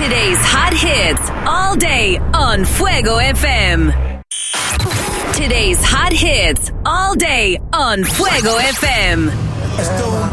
Today's hot hits all day on Fuego FM. Today's hot hits all day on Fuego FM. Esto es un